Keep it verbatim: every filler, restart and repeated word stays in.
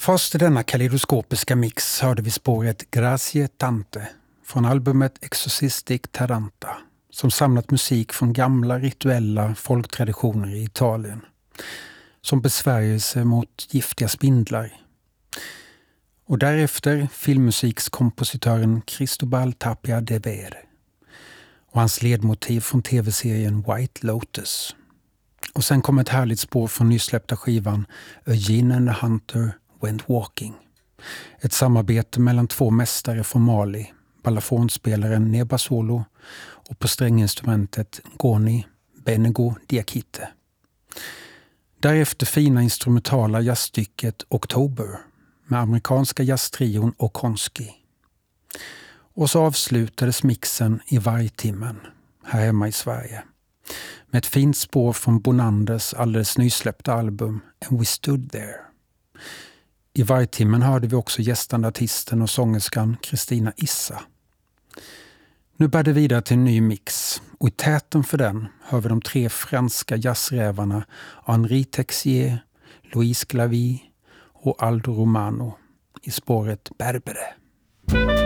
Först i denna kaleidoskopiska mix hörde vi spåret Grazie Tante från albumet Exorcistic Taranta, som samlat musik från gamla rituella folktraditioner i Italien, som besvärjelse mot giftiga spindlar. Och därefter filmmusikskompositören Cristobal Tapia de Ver och hans ledmotiv från tv-serien White Lotus. Och sen kom ett härligt spår från nysläppta skivan A Jinn and the Hunter Went Walking. Ett samarbete mellan två mästare från Mali, balafonspelaren Neba Solo och på stränginstrumentet Goni Benego Diakite. Därefter fina instrumentala jazzstycket October med amerikanska jazztrion Okonski. Och så avslutades mixen i Vargtimmen här hemma i Sverige med ett fint spår från Bonanders alldeles nysläppta album And We Stood There. I Vargtimmen hörde vi också gästande artisten och sångerskan Kristina Issa. Nu bär det vidare till en ny mix och i täten för den hör vi de tre franska jazzrävarna Henri Texier, Louise Glavie och Aldo Romano i spåret Berbere.